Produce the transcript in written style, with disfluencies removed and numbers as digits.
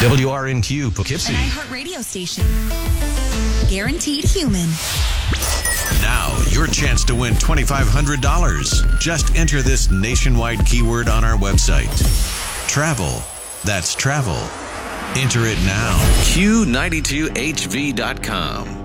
WRNQ Poughkeepsie. An iHeart radio station. Guaranteed human. Now, your chance to win $2,500. Just enter this nationwide keyword on our website. Travel. That's travel. Enter it now. Q92HV.com.